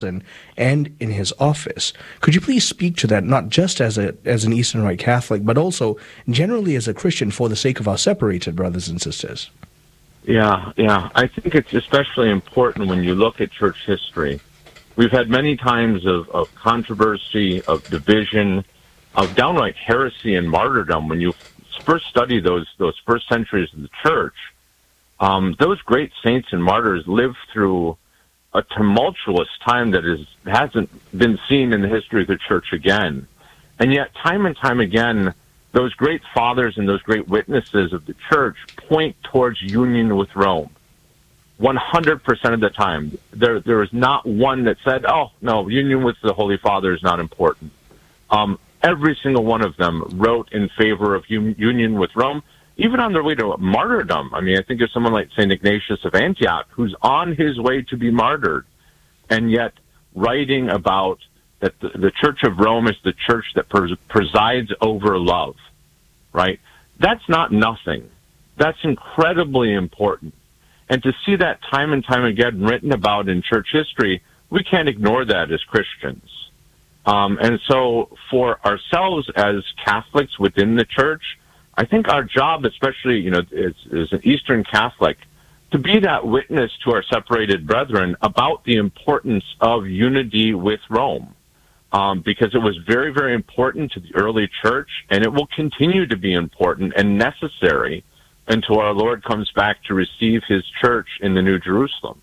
and in his office. Could you please speak to that, not just as an Eastern Rite Catholic, but also generally as a Christian, for the sake of our separated brothers and sisters? Yeah. I think it's especially important when you look at church history. We've had many times of controversy, of division, of downright heresy and martyrdom. When you first study those first centuries of the church, those great saints and martyrs lived through a tumultuous time that hasn't been seen in the history of the church again. And yet, time and time again, those great fathers and those great witnesses of the church point towards union with Rome. 100% of the time. There is not one that said, oh, no, union with the Holy Father is not important. Every single one of them wrote in favor of union with Rome, even on their way to martyrdom. I mean, I think of someone like St. Ignatius of Antioch, who's on his way to be martyred, and yet writing about that the Church of Rome is the church that presides over love, right? That's not nothing. That's incredibly important. And to see that time and time again written about in church history, we can't ignore that as Christians. And so for ourselves as Catholics within the church, I think our job, especially, as an Eastern Catholic, to be that witness to our separated brethren about the importance of unity with Rome. Because it was very, very important to the early church, and it will continue to be important and necessary until our Lord comes back to receive his church in the New Jerusalem.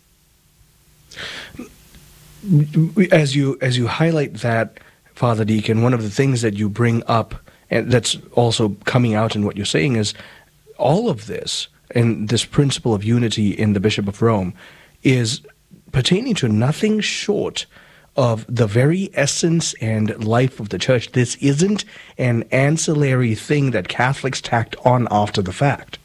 As you highlight that, Father Deacon, one of the things that you bring up, and that's also coming out in what you're saying, is all of this, and this principle of unity in the Bishop of Rome, is pertaining to nothing short of the very essence and life of the church. This isn't an ancillary thing that Catholics tacked on after the fact.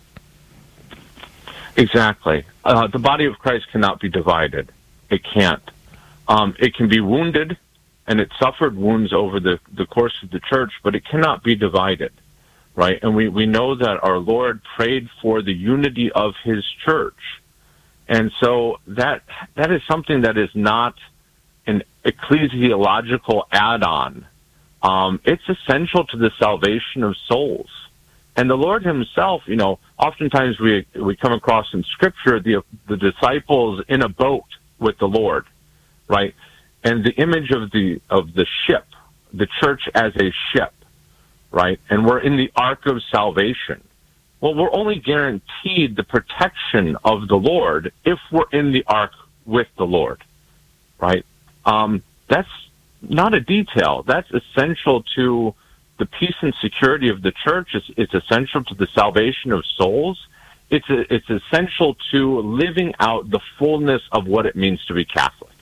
Exactly. The body of Christ cannot be divided. It can't. It can be wounded, and it suffered wounds over the course of the church, but it cannot be divided, right? And we know that our Lord prayed for the unity of his church. And so that is something that is not an ecclesiological add-on. It's essential to the salvation of souls. And the Lord himself, oftentimes we come across in Scripture the disciples in a boat with the Lord, right? And the image of the ship, the church as a ship, right? And we're in the ark of salvation. Well, we're only guaranteed the protection of the Lord if we're in the ark with the Lord, right? That's not a detail. That's essential to the peace and security of the church. It's essential to the salvation of souls. It's essential to living out the fullness of what it means to be Catholic.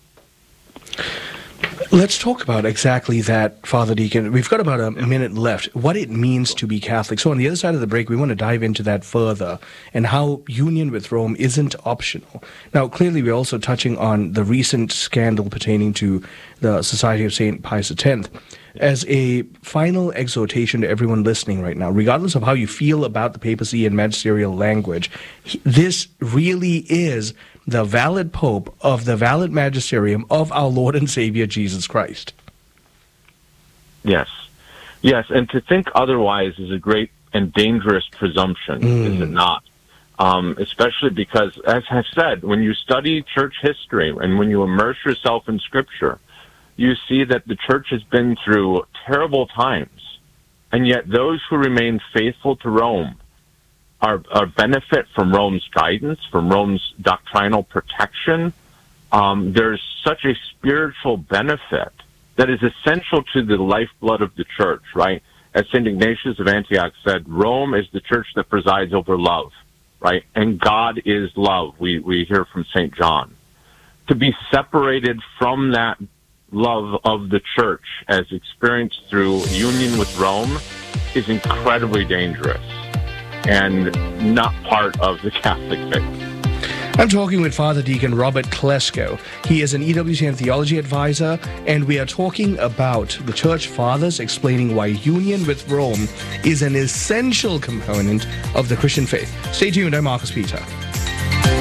Let's talk about exactly that, Father Deacon. We've got about a minute left. What it means to be Catholic. So on the other side of the break, we want to dive into that further and how union with Rome isn't optional. Now, clearly, we're also touching on the recent scandal pertaining to the Society of St. Pius X. As a final exhortation to everyone listening right now, regardless of how you feel about the papacy and magisterial language, this really is the valid Pope of the valid magisterium of our Lord and Savior Jesus Christ. Yes, and to think otherwise is a great and dangerous presumption, is it not? Especially because, as I've said, when you study church history and when you immerse yourself in Scripture, you see that the church has been through terrible times, and yet those who remain faithful to Rome are benefit from Rome's guidance, from Rome's doctrinal protection. There's such a spiritual benefit that is essential to the lifeblood of the church, right? As St. Ignatius of Antioch said, Rome is the church that presides over love, right? And God is love, we hear from St. John. To be separated from that love of the church as experienced through union with Rome is incredibly dangerous and not part of the Catholic faith. I'm talking with Father Deacon Robert Klesko. He is an EWTN theology advisor, and we are talking about the Church Fathers explaining why union with Rome is an essential component of the Christian faith. Stay tuned, I'm Marcus Peter.